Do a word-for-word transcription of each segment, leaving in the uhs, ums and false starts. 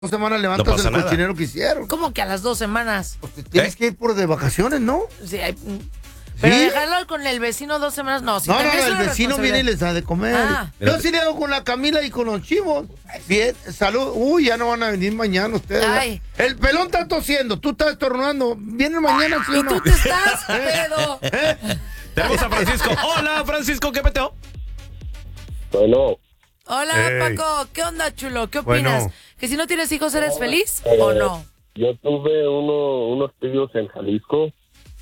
dos semanas levantas No pasa el nada. cochinero que hicieron. ¿Cómo que a las dos semanas? Pues te tienes ¿Eh? que ir por de vacaciones, ¿no? Sí, hay- pero ¿Sí? dejarlo con el vecino dos semanas, no. Si No, no, también no, es el una vecino viene y responsabilidad. les da de comer. Ah. Yo sí le hago con la Camila y con los chivos. Bien, salud. Uy, ya no van a venir mañana ustedes. Ay. El pelón está tosiendo, tú estás estornudando. ¿Vienen mañana, sí o Y no? tú te estás, pedo. Tenemos a Francisco. Hola, Francisco, ¿qué peteo? Bueno, Hola, Ey. Paco. ¿Qué onda, chulo? ¿Qué opinas? Bueno. ¿Que si no tienes hijos eres feliz eh, o no? yo tuve uno, unos tíos en Jalisco.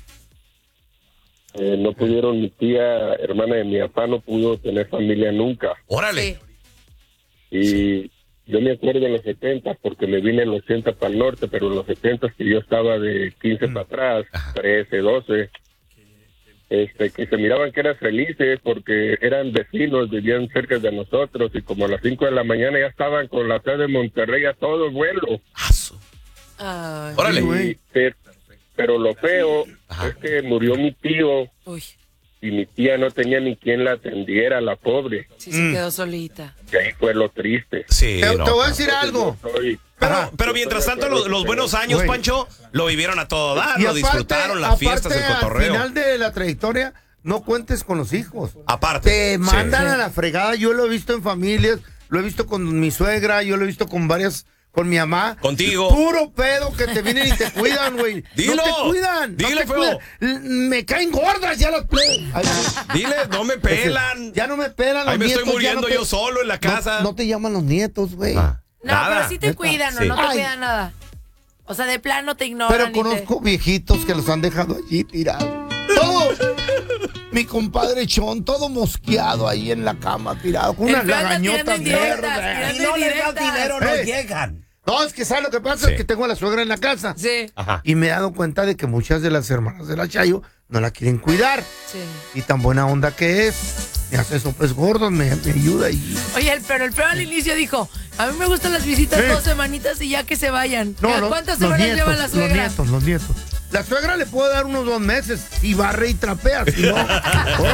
Eh, no pudieron, mi tía, hermana de mi papá, no pudo tener familia nunca. Órale. Sí. Y yo me acuerdo en los setenta, porque me vine en los ochenta para el norte, pero en los setenta que yo estaba de quince para atrás, trece, doce, este, que se miraban que eran felices porque eran vecinos, vivían cerca de nosotros, y como a las cinco de la mañana ya estaban con la sede de Monterrey a todo vuelo. Asu. Ay, Órale. Sí, güey. Y, pero, pero lo feo Ajá. es que murió mi tío uy, y mi tía no tenía ni quien la atendiera, la pobre. sí se quedó solita. Y ahí fue lo triste. Sí, Te, no. te voy a decir algo. Yo soy- Pero, Ajá. pero mientras tanto, los, los buenos años, Güey. Pancho, lo vivieron a todo dar, Y lo aparte- disfrutaron, las fiestas, el aparte, cotorreo. Al final de la trayectoria, no cuentes con los hijos. Aparte. Te sí. mandan Sí. a la fregada. Yo lo he visto en familias, lo he visto con mi suegra, yo lo he visto con varias, con mi mamá. Contigo. Puro pedo que te vienen y te cuidan, güey. Dilo. No te cuidan. Dile, no te feo. cuidan. L- Me caen gordas ya las plebes. Ay, Dile, no me pelan. ya no me pelan los Ahí me estoy nietos, ya muriendo no te- yo solo en la no- casa. No, te llaman los nietos, güey. Ah, No, nada. pero sí te neta. cuidan o Sí. no te Ay. cuidan nada. O sea, de plano te ignoran. Pero y te- conozco viejitos que los han dejado allí tirados. Todo. Mi compadre Chon, todo mosqueado ahí en la cama tirado, con El unas feo anda lagañotas tirando indirectas, verdes. tirando indirectas. no llegan. No, es que ¿sabes lo que pasa? Sí. Es que tengo a la suegra en la casa. Sí, Ajá. Y me he dado cuenta de que muchas de las hermanas de la Chayo no la quieren cuidar. sí. Y tan buena onda que es. Me hace sopes gordos, me, me ayuda y... Oye, el- pero el feo al inicio dijo, a mí me gustan las visitas Sí. dos semanitas y ya que se vayan. No, los- ¿Cuántas los semanas nietos, lleva la Los suegra? nietos, los nietos. La suegra le puedo dar unos dos meses y barre y trapea, si no...